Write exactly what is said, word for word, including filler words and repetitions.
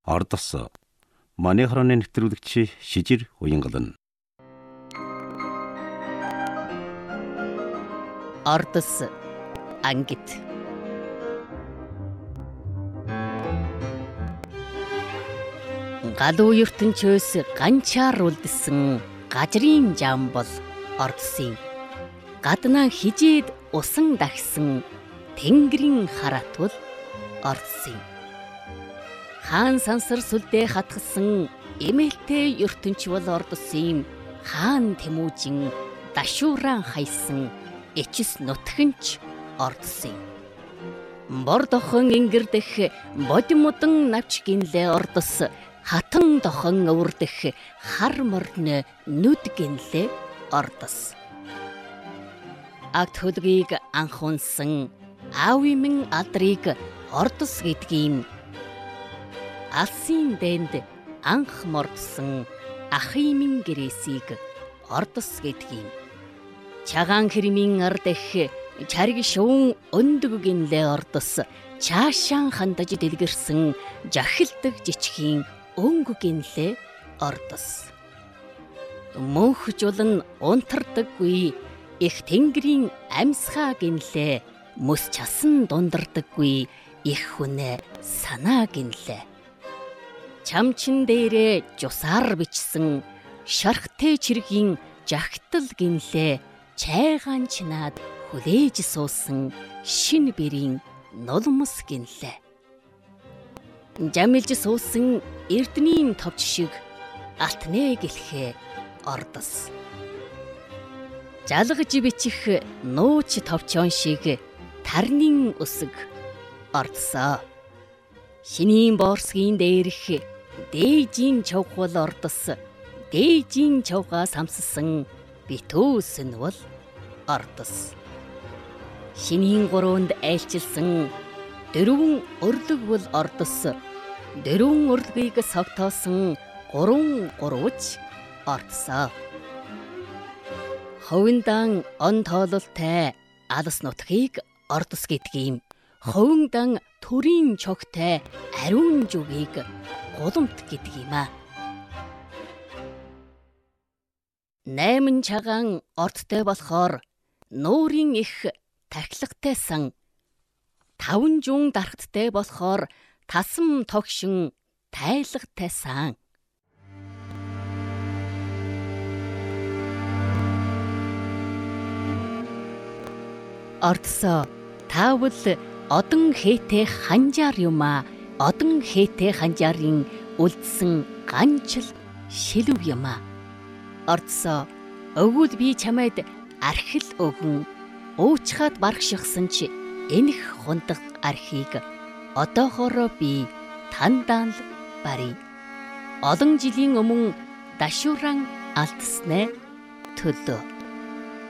Ордос Маний хорооны нэвтрүүлэгч Шижир Уянгалан. Ордос ангит. Галуу ертөнчөөс ганчаар үлдсэн гажрын жам бол Ордосын. Гаднаа хижээд усан дахсан тэнгэрийн хараат бол Ордосын. Хаан сансар сүлдээ хатгсан эмээлтэй ертөнч бол Ордосын. Хаан Тэмүүжин дашууран хайсан эчис нутгинч Ордосын. Бор дохон ингэрдэх бодимудан навч гинлээ Ордос. Хатан дохон өвөрдөх хар морны нүд гинлээ Ордос. Агт хөлгийг анхунсан аавимын алдрыг Ордос гэдгийг алсын дэнд анх мордсон ахимын гэрээсийг Ордос гэдгийг чагаан хэрмийн ардэх чариг шуун өндөг гинлээ Ордос. Чаашаан хандаж дэлгэрсэн жахилдаг жичхийн өнгө гинлээ Ордос. Мөнхжулн унтардаггүй их тэнгэрийн амьсгаа гинлээ. Мөс часан дундардаггүй их хүнээ санаа гинлээ. Чамчин дээрээ жусаар бичсэн шархтэй чиргийн жагтал гинлээ. Чайгаан чинаад хүлээж суусан шин бэрийн нулмс гинлээ. Жамилж суусан эрдэнийн товч шиг алтнэ гэлхээ Ордос. Жалгаж бичих нууч товчон шиг тарнын үсэг Ордосоо. Шинийн борсгийн дээрх дээжийн чавхвал Ордос. Дээжийн чавгаа самссан битүүс нь бол Ордос. Шинийн гуруунд айлчилсан дөрвөн өрлөг бол Ордос. Дөрвөн өрлөгийг согтоосон гурван гурвч Ордосоо. Ховиндан он тоололтой алс нутгийг Ордос гэдгийм. Ховиндан төрийн чогтой ариун жүгийг гуламт гэдгийм аа. Найман чагаан ордтой болохоор нуурын их тахилагтай сан. Таван жун дархттай болохоор тасам тогшин тайлагтай сан. Ордосоо таавал одон хээтэй ханжаар юм аа. Одон хээтэй ханжаарын үлдсэн ганчил шилв юм аа. Ордосоо өгүүл би чамайд архил өгөн уучхаад баргшихсан чи энэх хундаг архийг одоохоороо би тандаан л барья. Олон жилийн өмнө дашууран алдснаа төлөө.